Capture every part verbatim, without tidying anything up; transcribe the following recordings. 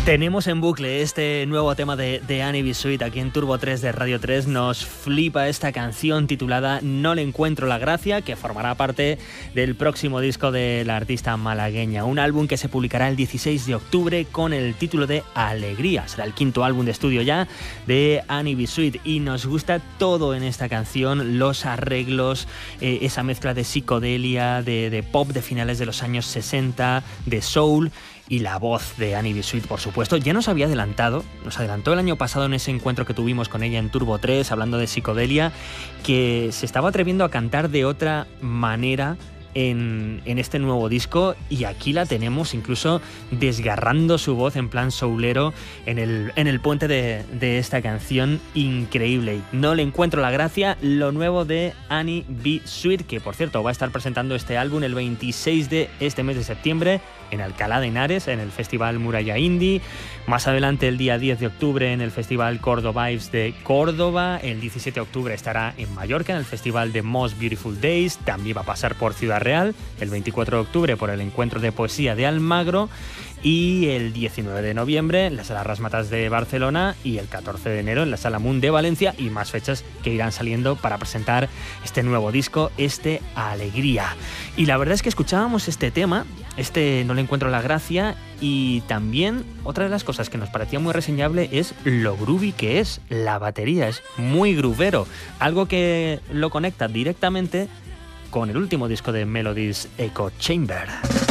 Tenemos en bucle este nuevo tema de, de Annie B. Sweet aquí en Turbo tres de Radio tres. Nos flipa esta canción titulada No le encuentro la gracia, que formará parte del próximo disco de la artista malagueña. Un álbum que se publicará el dieciséis de octubre con el título de Alegría. Será el quinto álbum de estudio ya de Annie B. Sweet y nos gusta todo en esta canción. Los arreglos, eh, esa mezcla de psicodelia, de, de pop de finales de los años sesenta, de soul... y la voz de Annie B. Sweet, por supuesto. Ya nos había adelantado, nos adelantó el año pasado en ese encuentro que tuvimos con ella en Turbo tres, hablando de psicodelia, que se estaba atreviendo a cantar de otra manera en, en este nuevo disco, y aquí la tenemos incluso desgarrando su voz en plan soulero en el, en el puente de, de esta canción increíble. No le encuentro la gracia, lo nuevo de Annie B. Sweet, que por cierto va a estar presentando este álbum el veintiséis de este mes de septiembre en Alcalá de Henares, en el Festival Muralla Indie. Más adelante, el día diez de octubre, en el Festival Córdoba Vibes de Córdoba. El diecisiete de octubre estará en Mallorca, en el Festival de Most Beautiful Days. También va a pasar por Ciudad Real. El veinticuatro de octubre por el Encuentro de Poesía de Almagro. Y el diecinueve de noviembre en la Sala Rasmatas de Barcelona, y el catorce de enero en la Sala Moon de Valencia, y más fechas que irán saliendo para presentar este nuevo disco, este Alegría. Y la verdad es que escuchábamos este tema, este No le encuentro la gracia, y también otra de las cosas que nos parecía muy reseñable es lo groovy que es la batería. Es muy groovero, algo que lo conecta directamente con el último disco de Melodies, Echo Chamber,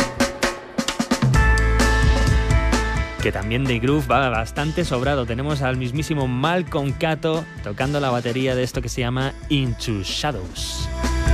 que también de groove va bastante sobrado. Tenemos al mismísimo Malcolm Cato tocando la batería de esto que se llama Into Shadows.